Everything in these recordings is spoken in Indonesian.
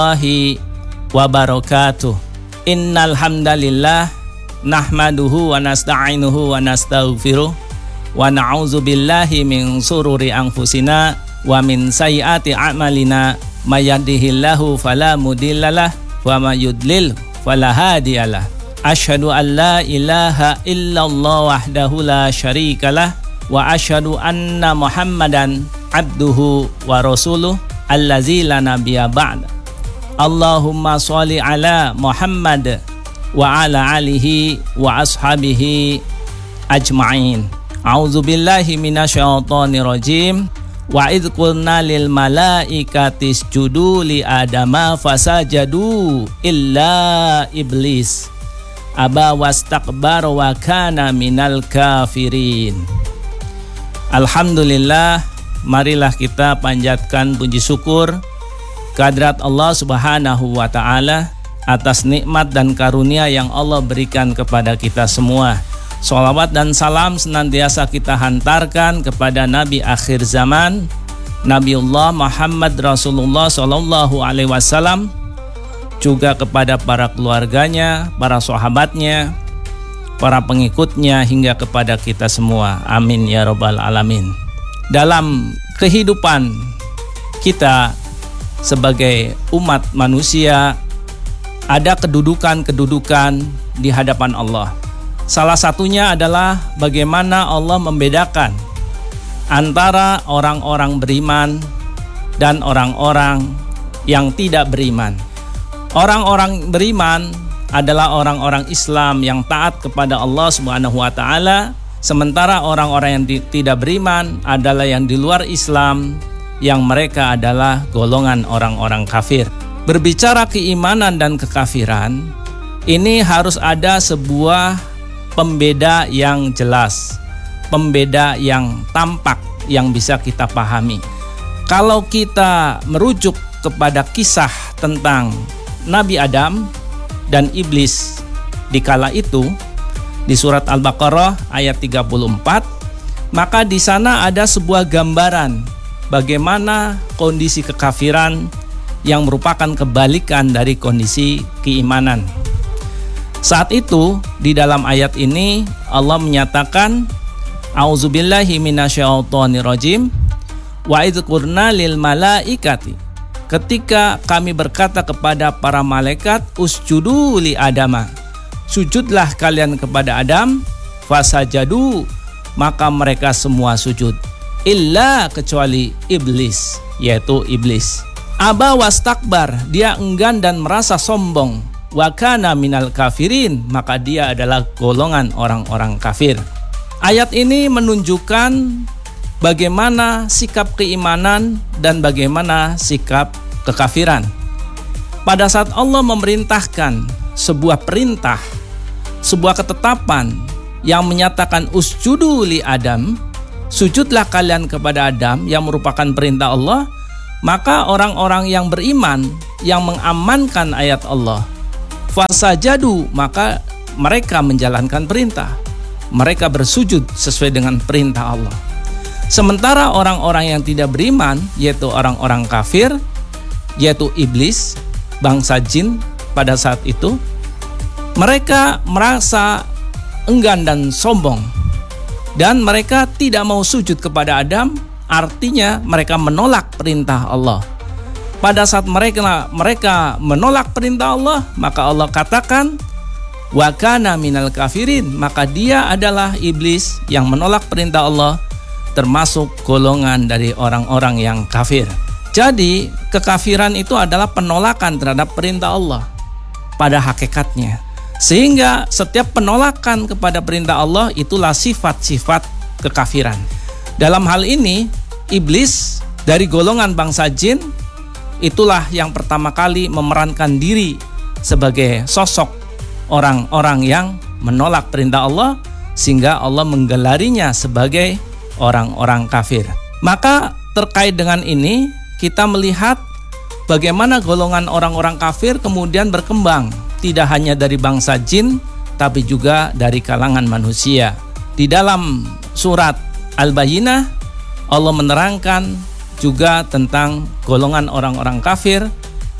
warahmatullahi wabarakatuh. Innal hamdalillah nahmaduhu wa nasta'inuhu wa nastaghfiruh wa na'udzu billahi min sururi anfusina wa min sayyiati a'malina may yahdihillahu fala mudhillalah wa may yudlil fala hadiyalah. Asyhadu an la ilaha illallah wahdahu la syarikalah wa asyhadu anna Muhammadan abduhu wa rasuluh allazi la nabiyya ba'da. Allahumma sholli ala Muhammad wa ala alihi wa ashabihi ajma'in. A'udzu billahi minasyaitonir rajim. Wa idh qulna lil malaikati isjudu li adama fasajadu illa iblis aba wastakbar wa kana minal kafirin. Alhamdulillah, marilah kita panjatkan puji syukur kehadirat Allah Subhanahu wa taala atas nikmat dan karunia yang Allah berikan kepada kita semua. Sholawat dan salam senantiasa kita hantarkan kepada Nabi akhir zaman, Nabiullah Muhammad Rasulullah Sallallahu Alaihi Wasallam, juga kepada para keluarganya, para sahabatnya, para pengikutnya, hingga kepada kita semua. Amin ya rabbal alamin. Dalam kehidupan kita sebagai umat manusia, ada kedudukan-kedudukan di hadapan Allah. Salah satunya adalah bagaimana Allah membedakan antara orang-orang beriman dan orang-orang yang tidak beriman. Orang-orang beriman adalah orang-orang Islam yang taat kepada Allah Subhanahu wa taala, sementara orang-orang yang tidak beriman adalah yang di luar Islam, yang mereka adalah golongan orang-orang kafir. Berbicara keimanan dan kekafiran, ini harus ada sebuah pembeda yang jelas, pembeda yang tampak, yang bisa kita pahami. Kalau kita merujuk kepada kisah tentang Nabi Adam dan iblis di kala itu di surat Al-Baqarah ayat 34, maka di sana ada sebuah gambaran bagaimana kondisi kekafiran yang merupakan kebalikan dari kondisi keimanan. Saat itu di dalam ayat ini Allah menyatakan, A'udzubillahi minasyaitonir rajim, wa idz qulna lil malaikati, ketika kami berkata kepada para malaikat, usjudu li adama, sujudlah kalian kepada Adam, fasajadu, maka mereka semua sujud, illa, kecuali iblis, yaitu iblis. Aba wastakbar, dia enggan dan merasa sombong. Wa kana minal kafirin, maka dia adalah golongan orang-orang kafir. Ayat ini menunjukkan bagaimana sikap keimanan dan bagaimana sikap kekafiran. Pada saat Allah memerintahkan sebuah perintah, sebuah ketetapan yang menyatakan usjudu li Adam, sujudlah kalian kepada Adam, yang merupakan perintah Allah, maka orang-orang yang beriman yang mengamankan ayat Allah, fasajadu, maka mereka menjalankan perintah, mereka bersujud sesuai dengan perintah Allah. Sementara orang-orang yang tidak beriman, yaitu orang-orang kafir, yaitu iblis, bangsa jin pada saat itu, mereka merasa enggan dan sombong, dan mereka tidak mau sujud kepada Adam, artinya mereka menolak perintah Allah. Pada saat mereka menolak perintah Allah, maka Allah katakan wa kana minal kafirin, maka dia adalah iblis yang menolak perintah Allah, termasuk golongan dari orang-orang yang kafir. Jadi kekafiran itu adalah penolakan terhadap perintah Allah pada hakikatnya. Sehingga setiap penolakan kepada perintah Allah itulah sifat-sifat kekafiran. Dalam hal ini iblis dari golongan bangsa jin itulah yang pertama kali memerankan diri sebagai sosok orang-orang yang menolak perintah Allah, sehingga Allah menggelarinya sebagai orang-orang kafir. Maka terkait dengan ini kita melihat bagaimana golongan orang-orang kafir kemudian berkembang, tidak hanya dari bangsa jin tapi juga dari kalangan manusia. Di dalam surat Al-Bayyinah Allah menerangkan juga tentang golongan orang-orang kafir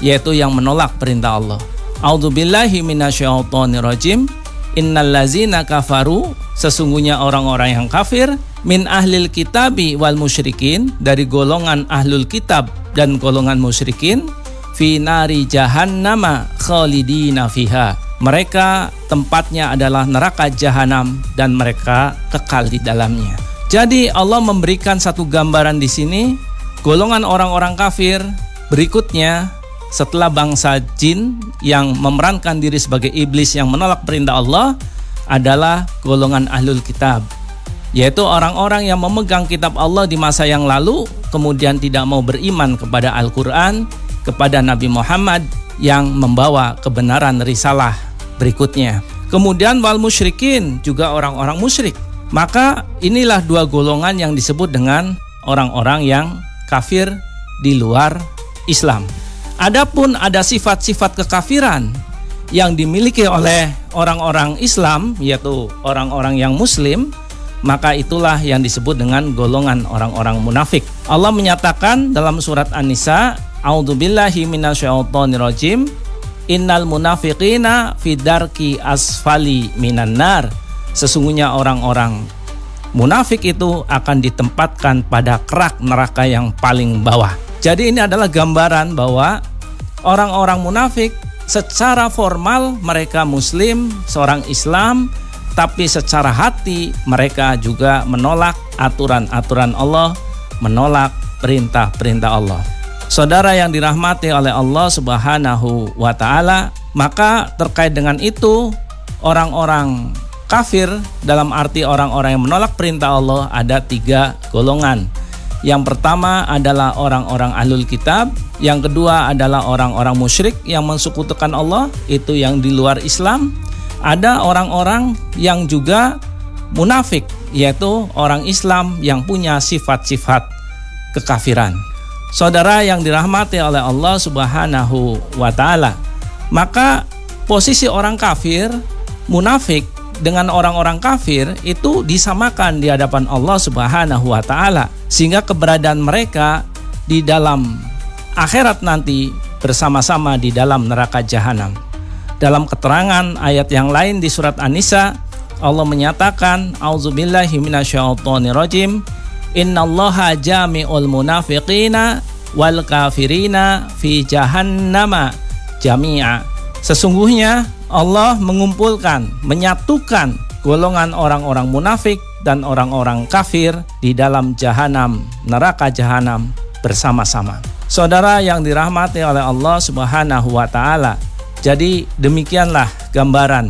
yaitu yang menolak perintah Allah. A'udzubillahi minasyaitonirrajim. Innallazina kafaru, sesungguhnya orang-orang yang kafir, min ahlil kitabi wal musyrikin, dari golongan ahlul kitab dan golongan musyrikin, fi nari jahannama khalidina fiha, mereka tempatnya adalah neraka jahanam dan mereka kekal di dalamnya. Jadi Allah memberikan satu gambaran di sini, golongan orang-orang kafir berikutnya setelah bangsa jin yang memerankan diri sebagai iblis yang menolak perintah Allah adalah golongan ahlul kitab, yaitu orang-orang yang memegang kitab Allah di masa yang lalu kemudian tidak mau beriman kepada Al-Quran, kepada Nabi Muhammad yang membawa kebenaran risalah berikutnya. Kemudian wal musyrikin, juga orang-orang musyrik. Maka inilah dua golongan yang disebut dengan orang-orang yang kafir di luar Islam. Adapun ada sifat-sifat kekafiran yang dimiliki oleh orang-orang Islam, yaitu orang-orang yang muslim, maka itulah yang disebut dengan golongan orang-orang munafik. Allah menyatakan dalam surat An-Nisa, A'udzubillahi minasyaitonirrajim, innal munafiqina fi darki asfali minan nar. Sesungguhnya orang-orang munafik itu akan ditempatkan pada kerak neraka yang paling bawah. Jadi ini adalah gambaran bahwa orang-orang munafik secara formal mereka muslim, seorang Islam, tapi secara hati mereka juga menolak aturan-aturan Allah, menolak perintah-perintah Allah. Saudara yang dirahmati oleh Allah Subhanahu wa ta'ala, maka terkait dengan itu orang-orang kafir dalam arti orang-orang yang menolak perintah Allah ada 3 golongan. Yang pertama adalah orang-orang ahlul kitab, yang kedua adalah orang-orang musyrik yang mensekutukan Allah, itu yang di luar Islam. Ada orang-orang yang juga munafik, yaitu orang Islam yang punya sifat-sifat kekafiran. Saudara yang dirahmati oleh Allah Subhanahu wa ta'ala, maka posisi orang kafir, munafik dengan orang-orang kafir itu disamakan di hadapan Allah Subhanahu wa ta'ala, sehingga keberadaan mereka di dalam akhirat nanti bersama-sama di dalam neraka jahanam. Dalam keterangan ayat yang lain di surat An-Nisa, Allah menyatakan, A'udzubillahi minasyaitonirrajim, innallaha jami'ul munafiqina wal kafirina fi jahannama jami'a. Sesungguhnya Allah mengumpulkan, menyatukan golongan orang-orang munafik dan orang-orang kafir di dalam jahanam, neraka jahanam bersama-sama. Saudara yang dirahmati oleh Allah Subhanahu wa ta'ala, jadi demikianlah gambaran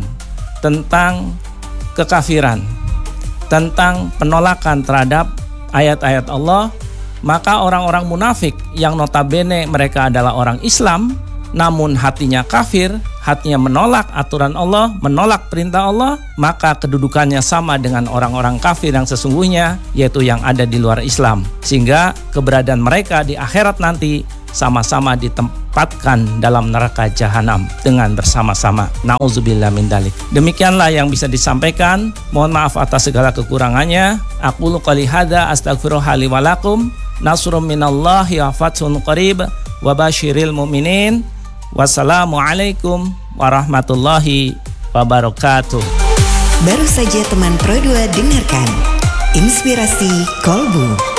tentang kekafiran, tentang penolakan terhadap ayat-ayat Allah. Maka orang-orang munafik yang notabene mereka adalah orang Islam, namun hatinya kafir, hatinya menolak aturan Allah, menolak perintah Allah, maka kedudukannya sama dengan orang-orang kafir yang sesungguhnya, yaitu yang ada di luar Islam. Sehingga keberadaan mereka di akhirat nanti sama-sama ditempatkan dalam neraka jahanam dengan bersama-sama. Nauzubillah min dzalik. Demikianlah yang bisa disampaikan. Mohon maaf atas segala kekurangannya. Aqulu qouli hadza astaghfirullaha li wa lakum. Nasrun minallahi wa fathun qarib wa basyiril mu'minin. Wassalamualaikum warahmatullahi wabarakatuh. Baru saja teman Pro 2 dengarkan Inspirasi Kolbu.